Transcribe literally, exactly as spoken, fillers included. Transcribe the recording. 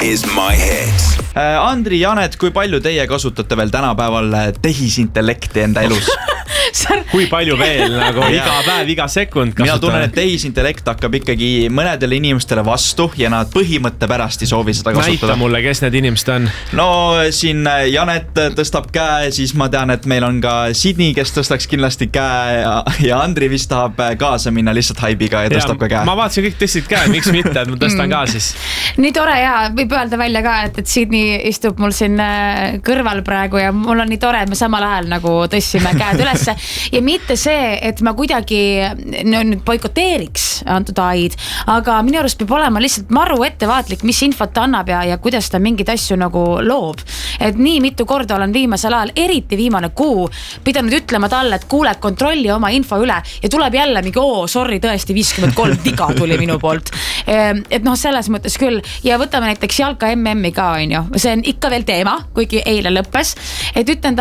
is my hit. Andri, Janet, kui palju teie kasutate veel tänapäeval tehisintellekti enda elus? Kui palju veel, nagu iga päev, iga sekund kasutada? Mina tunnen, et tehisintellekt hakkab ikkagi mõnedele inimestele vastu ja nad põhimõtte pärast ei soovi seda kasutada. Näita mulle, kes need inimesed on? No siin Janet tõstab käe, siis ma tean, et meil on ka Sydney, kes tõstaks kindlasti käe ja, ja Andri vist tahab kaasa minna lihtsalt haibiga ja tõstab ja, ka käe. Ma vaatasin kõik tõstsid käe, miks mitte, et ma tõstan ka siis. Nii tore ja võib öelda välja ka, et, et Sydney istub mul siin kõrval praegu ja mul on nii tore, et me samal ajal nagu tõstsime käed ülesse. Ja mitte see, et ma kuidagi no, nüüd boikoteeriks antud A I-d, aga minu arust peab olema lihtsalt maru ettevaatlik, mis infot ta annab ja, ja kuidas ta mingid asju nagu loob. Et nii mitu korda olen viimasel ajal, eriti viimane kuu, pidanud ütlema talle, et kuule, kontrolli oma info üle ja tuleb jälle mingi, oo, sorry, tõesti viiskümmend kolm tiga tuli minu poolt. Et noh, selles mõttes küll. Ja võtame näiteks jalka M M-i ka, on ju. See on ikka veel teema, kuigi eile lõppes. Et ütlen